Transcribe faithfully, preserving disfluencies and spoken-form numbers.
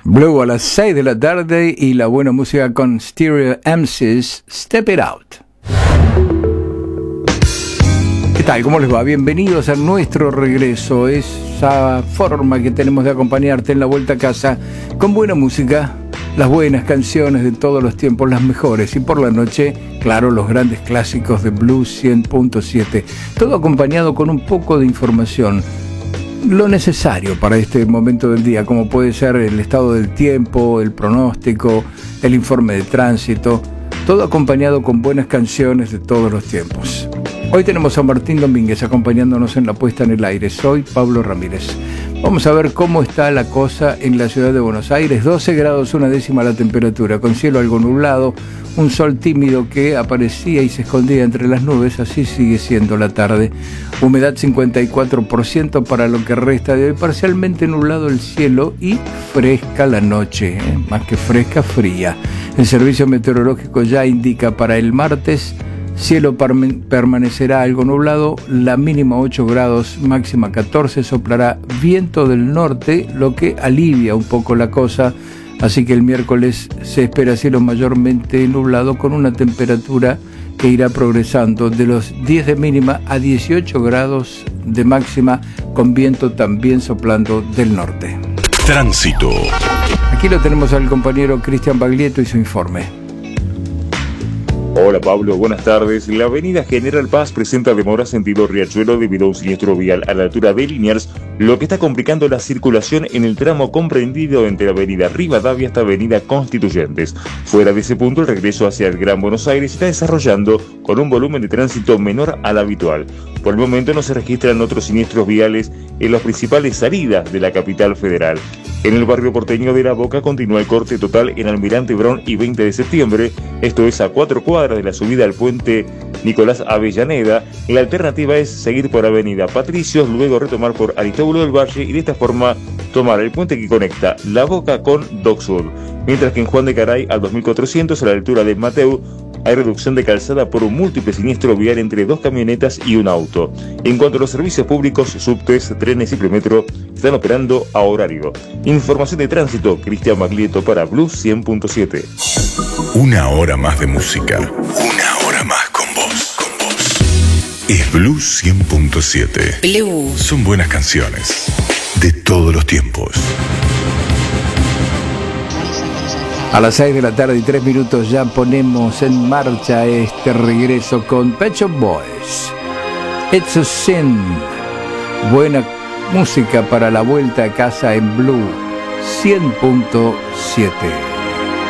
Blue a las seis de la tarde y la buena música con Stereo M Cs, Step It Out. ¿Qué tal? ¿Cómo les va? Bienvenidos a nuestro regreso. Esa forma que tenemos de acompañarte en la vuelta a casa con buena música, las buenas canciones de todos los tiempos, las mejores. Y por la noche, claro, los grandes clásicos de Blues cien punto siete. Todo acompañado con un poco de información. Lo necesario para este momento del día, como puede ser el estado del tiempo, el pronóstico, el informe de tránsito, todo acompañado con buenas canciones de todos los tiempos. Hoy tenemos a Martín Domínguez acompañándonos en la puesta en el aire. Soy Pablo Ramírez. Vamos a ver cómo está la cosa en la ciudad de Buenos Aires. doce grados, una décima la temperatura, con cielo algo nublado, un sol tímido que aparecía y se escondía entre las nubes. Así sigue siendo la tarde. Humedad cincuenta y cuatro por ciento para lo que resta de hoy. Parcialmente nublado el cielo y fresca la noche, ¿eh? Más que fresca, fría. El servicio meteorológico ya indica para el martes cielo permanecerá algo nublado, la mínima ocho grados, máxima catorce, soplará viento del norte, lo que alivia un poco la cosa, así que el miércoles se espera cielo mayormente nublado con una temperatura que irá progresando de los diez de mínima a dieciocho grados de máxima, con viento también soplando del norte. Tránsito. Aquí lo tenemos al compañero Cristian Baglietto y su informe. Hola Pablo, buenas tardes. La avenida General Paz presenta demora sentido Riachuelo debido a un siniestro vial a la altura de Liniers, lo que está complicando la circulación en el tramo comprendido entre avenida Rivadavia hasta avenida Constituyentes. Fuera de ese punto, el regreso hacia el Gran Buenos Aires se está desarrollando con un volumen de tránsito menor al habitual. Por el momento no se registran otros siniestros viales en las principales salidas de la capital federal. En el barrio porteño de La Boca continúa el corte total en Almirante Brown y veinte de septiembre, esto es a cuatro cuadras de la subida al puente Nicolás Avellaneda. La alternativa es seguir por avenida Patricios, luego retomar por Aristóbulo del Valle y de esta forma tomar el puente que conecta La Boca con Dock Sud. Mientras que en Juan de Caray al dos mil cuatrocientos a la altura de Mateu hay reducción de calzada por un múltiple siniestro vial entre dos camionetas y un auto. En cuanto a los servicios públicos, subtes, trenes y premetro están operando a horario. Información de tránsito, Cristian Baglietto para Blues cien punto siete. Una hora más de música. Una hora más con vos. Con vos. Es Blues cien punto siete. Blues. Son buenas canciones de todos los tiempos. A las seis de la tarde y tres minutos ya ponemos en marcha este regreso con Pet Shop Boys. It's a Sin. Buena música para la vuelta a casa en Blue cien punto siete.